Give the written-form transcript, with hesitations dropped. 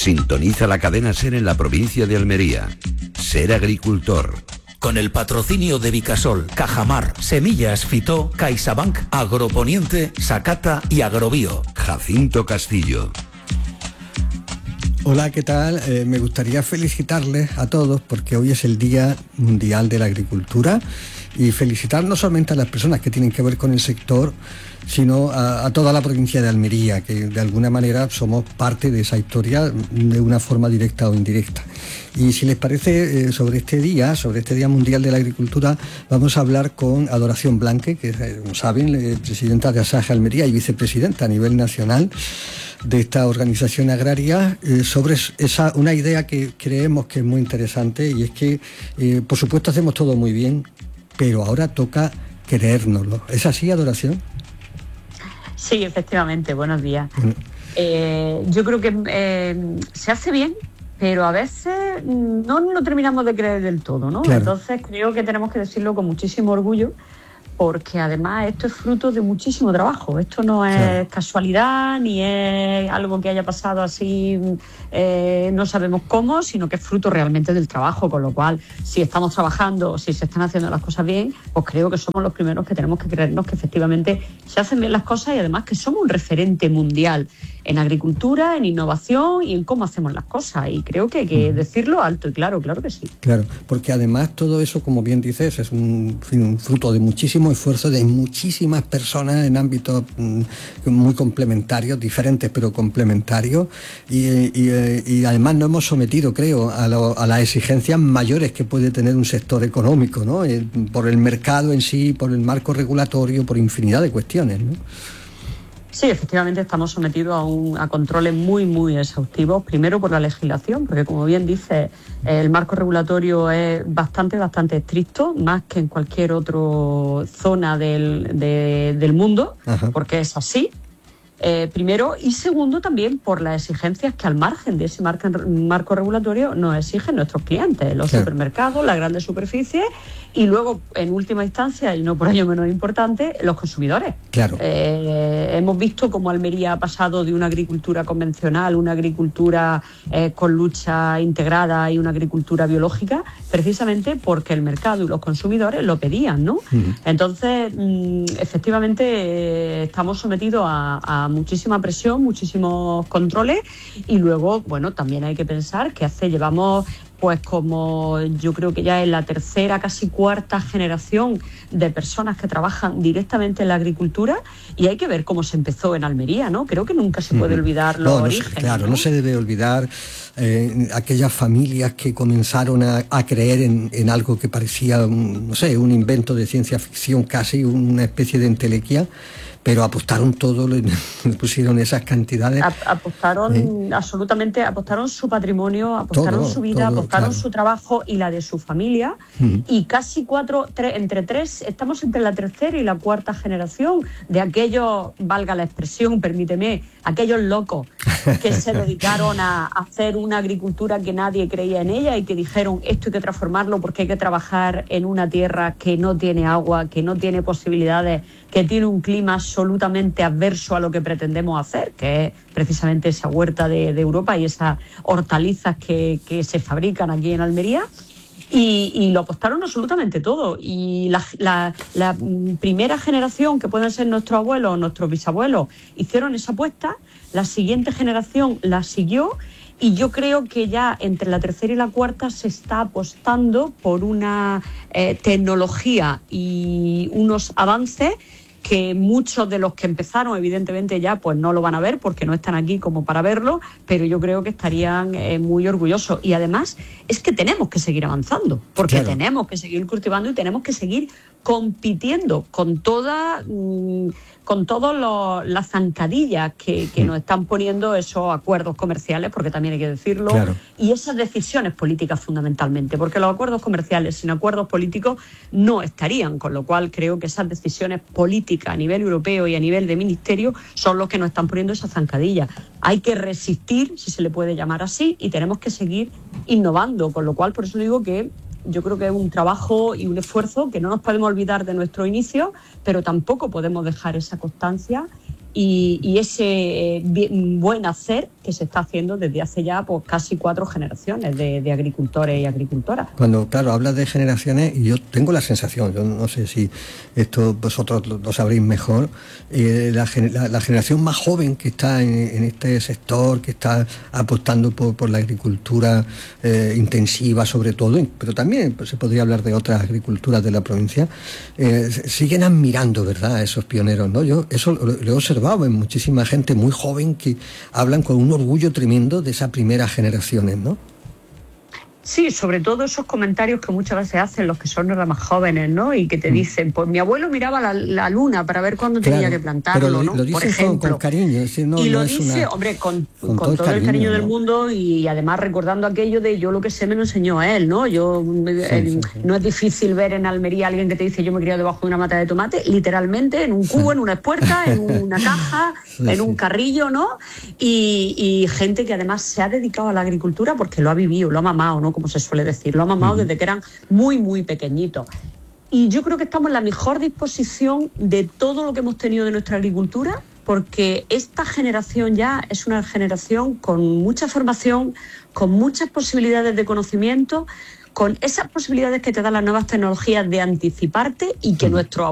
Sintoniza la cadena SER en la provincia de Almería. Ser agricultor. Con el patrocinio de Vicasol, Cajamar, Semillas Fitó, CaixaBank, Agroponiente, Sacata y Agrobio. Jacinto Castillo. Hola, ¿qué tal? Me gustaría felicitarles a todos porque hoy es el Día Mundial de la Agricultura y felicitar no solamente a las personas que tienen que ver con el sector, sino a toda la provincia de Almería, que de alguna manera somos parte de esa historia de una forma directa o indirecta. Y si les parece, sobre este Día Mundial de la Agricultura, vamos a hablar con Adoración Blanque, que como saben, presidenta de Asaja Almería y vicepresidenta a nivel nacional de esta organización agraria, sobre una idea que creemos que es muy interesante, y es que, por supuesto, hacemos todo muy bien, pero ahora toca creérnoslo. ¿Es así, Adoración? Sí, efectivamente, buenos días. Yo creo que se hace bien, pero a veces no lo terminamos de creer del todo, ¿no? Claro. Entonces creo que tenemos que decirlo con muchísimo orgullo, porque además esto es fruto de muchísimo trabajo. Esto no es casualidad, ni es algo que haya pasado así, no sabemos cómo, sino que es fruto realmente del trabajo, con lo cual, si estamos trabajando, si se están haciendo las cosas bien, pues creo que somos los primeros que tenemos que creernos que efectivamente se hacen bien las cosas, y además que somos un referente mundial en agricultura, en innovación y en cómo hacemos las cosas, y creo que hay que decirlo alto y claro que sí. Claro, porque además todo eso, como bien dices, es un fruto de muchísimo esfuerzo de muchísimas personas en ámbitos muy complementarios, diferentes pero complementarios, y además nos hemos sometido, creo, a las exigencias mayores que puede tener un sector económico, ¿no? Por el mercado en sí, por el marco regulatorio, por infinidad de cuestiones, ¿no? Sí, efectivamente estamos sometidos a controles muy, muy exhaustivos. Primero por la legislación, porque como bien dice, el marco regulatorio es bastante estricto, más que en cualquier otra zona del mundo. Ajá. Porque es así. Primero, y segundo también por las exigencias que al margen de ese marco regulatorio nos exigen nuestros clientes, los supermercados, las grandes superficies, y luego, en última instancia, y no por ello menos importante, los consumidores. Claro. Hemos visto cómo Almería ha pasado de una agricultura convencional, una agricultura con lucha integrada y una agricultura biológica, precisamente porque el mercado y los consumidores lo pedían, ¿no? Entonces, efectivamente, estamos sometidos a muchísima presión, muchísimos controles, y luego, bueno, también hay que pensar que llevamos, pues como yo creo que ya es la tercera, casi cuarta generación de personas que trabajan directamente en la agricultura, y hay que ver cómo se empezó en Almería, ¿no? Creo que nunca se puede olvidar los orígenes. Claro, no se debe olvidar aquellas familias que comenzaron a creer en algo que parecía, un invento de ciencia ficción, casi una especie de entelequia, pero apostaron todo, le pusieron esas cantidades. Apostaron absolutamente, apostaron su patrimonio, apostaron todo, su vida, apostaron su trabajo y la de su familia, y casi estamos entre la tercera y la cuarta generación de aquellos, valga la expresión, permíteme, aquellos locos que se dedicaron a hacer una agricultura que nadie creía en ella y que dijeron, esto hay que transformarlo porque hay que trabajar en una tierra que no tiene agua, que no tiene posibilidades, que tiene un clima absolutamente adverso a lo que pretendemos hacer, que es precisamente esa huerta de Europa y esas hortalizas que se fabrican aquí en Almería. Y lo apostaron absolutamente todo. Y la primera generación, que pueden ser nuestros abuelos o nuestros bisabuelos, hicieron esa apuesta. La siguiente generación la siguió, y yo creo que ya entre la tercera y la cuarta se está apostando por una tecnología y unos avances que muchos de los que empezaron evidentemente ya pues no lo van a ver porque no están aquí como para verlo, pero yo creo que estarían muy orgullosos. Y además es que tenemos que seguir avanzando, porque tenemos que seguir cultivando y tenemos que seguir compitiendo con todas las zancadillas que nos están poniendo esos acuerdos comerciales, porque también hay que decirlo, y esas decisiones políticas fundamentalmente, porque los acuerdos comerciales sin acuerdos políticos no estarían, con lo cual creo que esas decisiones políticas a nivel europeo y a nivel de ministerio son los que nos están poniendo esa zancadilla. Hay que resistir, si se le puede llamar así, y tenemos que seguir innovando, con lo cual por eso digo que yo creo que es un trabajo y un esfuerzo que no nos podemos olvidar de nuestro inicio, pero tampoco podemos dejar esa constancia y ese buen hacer que se está haciendo desde hace ya pues casi 4 generaciones de agricultores y agricultoras. Cuando, claro, hablas de generaciones, y yo tengo la sensación, yo no sé si esto vosotros lo sabréis mejor, la generación más joven que está en este sector, que está apostando por la agricultura intensiva sobre todo, pero también pues, se podría hablar de otras agriculturas de la provincia, siguen admirando, ¿verdad?, a esos pioneros, ¿no? Yo eso lo he observado en muchísima gente muy joven que hablan con un orgullo tremendo de esas primeras generaciones, ¿no? Sí, sobre todo esos comentarios que muchas veces hacen los que son los más jóvenes, ¿no? Y que te dicen, pues mi abuelo miraba la luna para ver cuándo tenía que plantarlo, pero ¿no? Lo por ejemplo. Con cariño. Y lo dice, hombre, con todo el cariño del mundo, y además recordando aquello de yo lo que sé me lo enseñó a él, ¿no? No es difícil ver en Almería a alguien que te dice yo me he criado debajo de una mata de tomate, literalmente, en un cubo, en una espuerta, en una caja, en un carrillo, ¿no? Y gente que además se ha dedicado a la agricultura porque lo ha vivido, lo ha mamado, ¿no? Como se suele decir, lo ha mamado desde que eran muy, muy pequeñitos. Y yo creo que estamos en la mejor disposición de todo lo que hemos tenido de nuestra agricultura, porque esta generación ya es una generación con mucha formación, con muchas posibilidades de conocimiento, con esas posibilidades que te dan las nuevas tecnologías de anticiparte y que nuestros